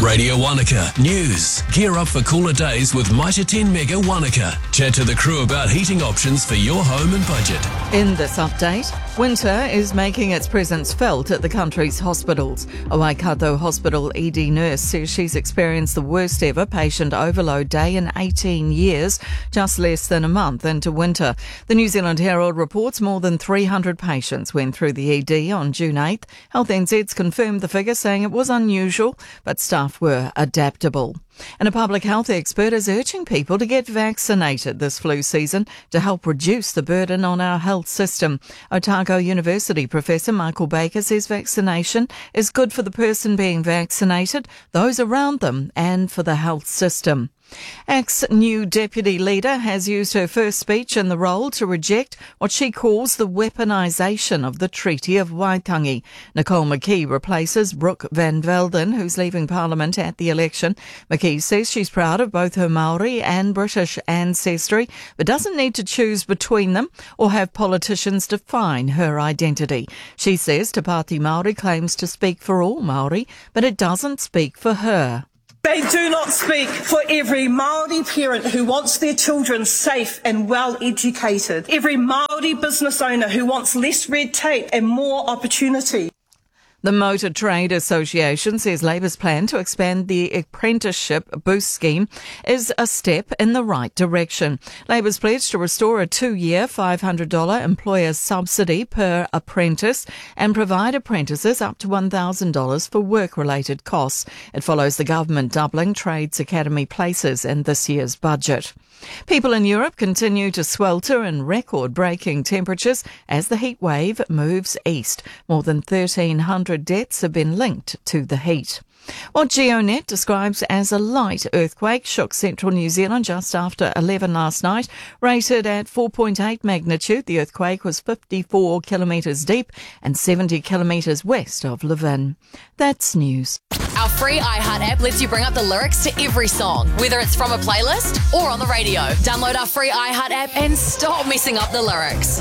Radio Wanaka News. Gear up for cooler days with Mitre 10 Mega Wanaka. Chat to the crew about heating options for your home and budget. In this update, winter is making its presence felt at the country's hospitals. A Waikato Hospital ED nurse says she's experienced the worst ever patient overload day in 18 years, just less than a month into winter. The New Zealand Herald reports more than 300 patients went through the ED on June 8th. Health NZ's confirmed the figure, saying it was unusual, but staff were adaptable. And a public health expert is urging people to get vaccinated this flu season to help reduce the burden on our health system. Otago University Professor Michael Baker says vaccination is good for the person being vaccinated, those around them, and for the health system. ACT's new deputy leader has used her first speech in the role to reject what she calls the weaponisation of the Treaty of Waitangi. Nicole McKee replaces Brooke Van Velden, who's leaving Parliament at the election. McKee says she's proud of both her Māori and British ancestry, but doesn't need to choose between them or have politicians define her identity. She says Te Pāti Māori claims to speak for all Māori, but it doesn't speak for her. They do not speak for every Māori parent who wants their children safe and well educated, every Māori business owner who wants less red tape and more opportunity. The Motor Trade Association says Labour's plan to expand the apprenticeship boost scheme is a step in the right direction. Labour's pledged to restore a 2-year $500 employer subsidy per apprentice and provide apprentices up to $1,000 for work-related costs. It follows the government doubling Trades Academy places in this year's budget. People in Europe continue to swelter in record-breaking temperatures as the heat wave moves east. More than 1,300 deaths have been linked to the heat. What GeoNet describes as a light earthquake shook central New Zealand just after 11 last night. Rated at 4.8 magnitude, the earthquake was 54 kilometres deep and 70 kilometres west of Levin. That's news. Our free iHeart app lets you bring up the lyrics to every song, whether it's from a playlist or on the radio. Download our free iHeart app and stop messing up the lyrics.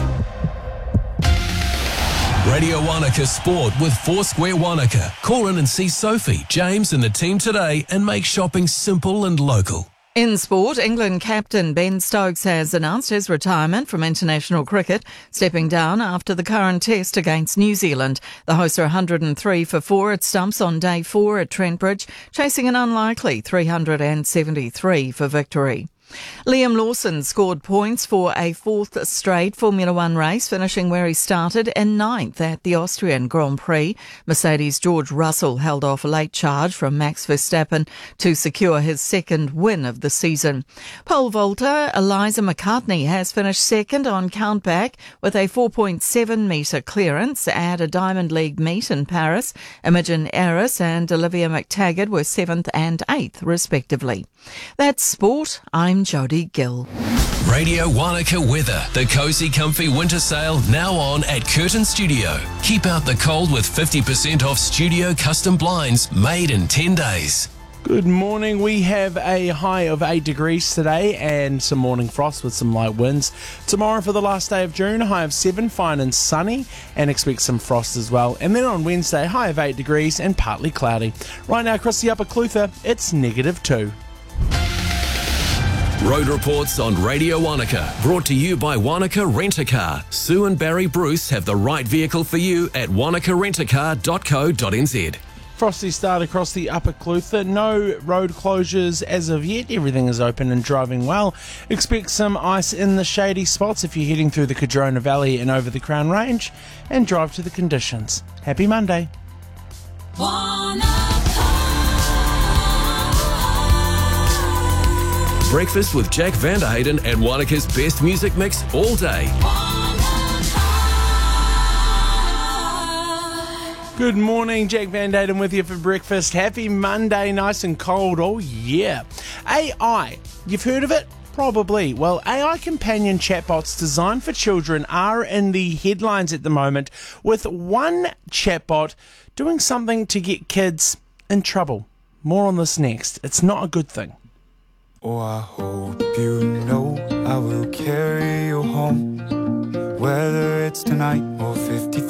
Radio Wanaka Sport with Foursquare Wanaka. Call in and see Sophie, James and the team today and make shopping simple and local. In sport, England captain Ben Stokes has announced his retirement from international cricket, stepping down after the current test against New Zealand. The hosts are 103 for 4 at stumps on day 4 at Trent Bridge, chasing an unlikely 373 for victory. Liam Lawson scored points for a 4th straight Formula One race, finishing where he started in 9th at the Austrian Grand Prix. Mercedes' George Russell held off a late charge from Max Verstappen to secure his 2nd win of the season. Pole vaulter Eliza McCartney has finished 2nd on countback with a 4.7-metre clearance at a Diamond League meet in Paris. Imogen Eris and Olivia McTaggart were 7th and 8th, respectively. That's sport. I'm Jodie Gill. Radio Wanaka weather. The Cozy Comfy Winter Sale now on at Curtin Studio. Keep out the cold with 50% off studio custom blinds made in 10 days. Good morning. We have a high of 8 degrees today and some morning frost with some light winds. Tomorrow for the last day of June, a high of 7, fine and sunny, and expect some frost as well. And then on Wednesday, high of 8 degrees and partly cloudy. Right now across the Upper Clutha, it's -2. Road reports on Radio Wanaka, brought to you by Wanaka Rent-A-Car. Sue and Barry Bruce have the right vehicle for you at wanakarentacar.co.nz. Frosty start across the Upper Clutha. No road closures as of yet. Everything is open and driving well. Expect some ice in the shady spots if you're heading through the Cardrona Valley and over the Crown Range, and drive to the conditions. Happy Monday. Breakfast with Jack Vanderhayden and Wanaka's best music mix all day. Good morning, Jack Vanderhayden with you for breakfast. Happy Monday, nice and cold. Oh yeah. AI, you've heard of it? Probably. Well, AI companion chatbots designed for children are in the headlines at the moment, with one chatbot doing something to get kids in trouble. More on this next. It's not a good thing. Oh, I hope you know I will carry you home, whether it's tonight or 50